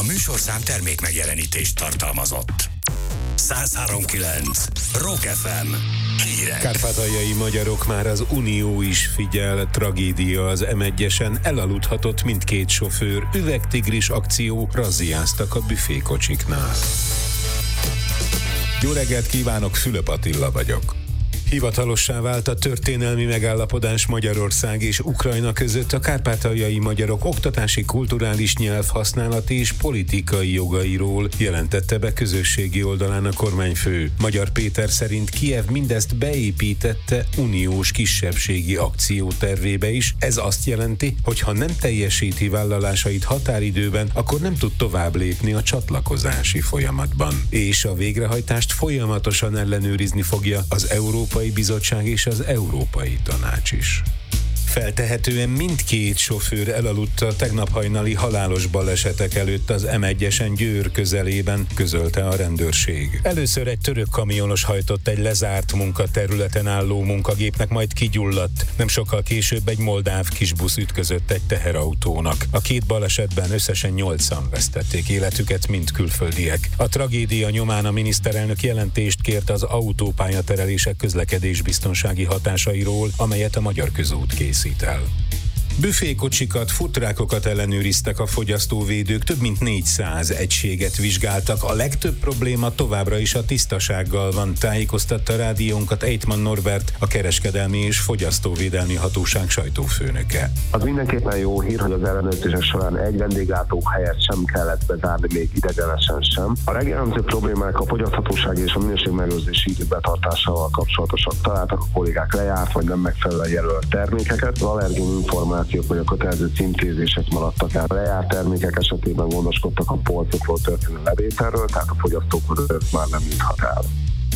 műsorszám termék megjelenítést tartalmazott. 103.9 Rock FM hírek. Kárpátaljai magyarok, már az Unió is figyel, tragédia az M1-esen, elaludhatott mindkét sofőr, üvegtigris akció, razziáztak a büfékocsiknál. Jó reggelt kívánok, Fülöp Attila vagyok. Hivatalossá vált a történelmi megállapodás Magyarország és Ukrajna között a kárpátaljai magyarok oktatási, kulturális, nyelvhasználati és politikai jogairól, jelentette be közösségi oldalán a kormányfő. Magyar Péter szerint Kijev mindezt beépítette uniós kisebbségi akciótervébe is. Ez azt jelenti, hogy ha nem teljesíti vállalásait határidőben, akkor nem tud tovább lépni a csatlakozási folyamatban. És a végrehajtást folyamatosan ellenőrizni fogja az Európai Bizottság és az Európai Tanács is. Feltehetően mindkét sofőr elaludt a tegnap hajnali halálos balesetek előtt az M1-esen Győr közelében, közölte a rendőrség. Először egy török kamionos hajtott egy lezárt munkaterületen álló munkagépnek, majd kigyulladt. Nem sokkal később egy moldáv kisbusz ütközött egy teherautónak. A két balesetben összesen 8-an vesztették életüket, mind külföldiek. A tragédia nyomán a miniszterelnök jelentést kért az autópályaterelések közlekedésbiztonsági hatásairól, amelyet a Magyar Közút készít el. Büfékocsikat, futrákokat ellenőriztek a fogyasztóvédők, több mint 400 egységet vizsgáltak. A legtöbb probléma továbbra is a tisztasággal van, tájékoztatta rádiónkat Ejtman Norbert, a Kereskedelmi és Fogyasztóvédelmi Hatóság sajtófőnöke. Az mindenképpen jó hír, hogy az ellenőrzések során egy vendéglátóhelyet sem kellett bezárni, még idegenesen sem. A legjellemző problémák a fogyaszthatóság és a minőségmegőrzési idő betartásával kapcsolatosak. Találtak a kollégák lejárt vagy nem megfelelően jelölt termékeket, az allergén információk vagy a kötelező címkézések maradtak el. Lejárt termékek esetében gondoskodtak a polcokról történő levételről, tehát a fogyasztókhoz már nem juthat el.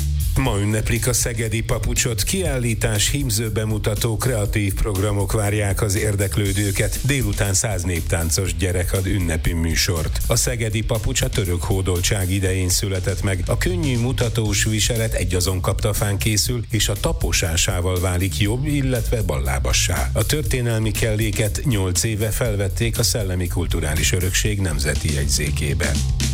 Ma ünneplik a szegedi papucsot, kiállítás, hímző bemutató, kreatív programok várják az érdeklődőket. Délután 100 néptáncos gyerek ad ünnepi műsort. A szegedi papucs a török hódoltság idején született meg. A könnyű mutatós viselet egyazon kaptafán készül, és a taposásával válik jobb, illetve ballábassá. A történelmi kelléket 8 éve felvették a Szellemi Kulturális Örökség nemzeti jegyzékébe.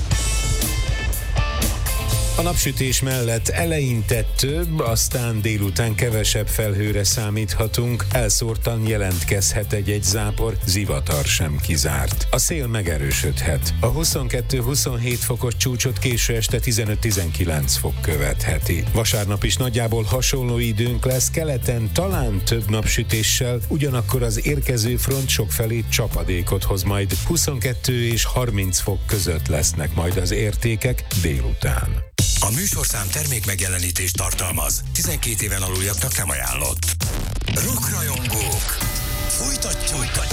A napsütés mellett eleinte több, aztán délután kevesebb felhőre számíthatunk, elszórtan jelentkezhet egy zápor, zivatar sem kizárt. A szél megerősödhet. A 22-27 fokos csúcsot késő este 15-19 fok követheti. Vasárnap is nagyjából hasonló időnk lesz, keleten talán több napsütéssel, ugyanakkor az érkező front sokfelé csapadékot hoz majd. 22 és 30 fok között lesznek majd az értékek délután. A műsorszám termék megjelenítést tartalmaz. 12 éven aluljaknak nem ajánlott. Rockrajongók, folytatjuk!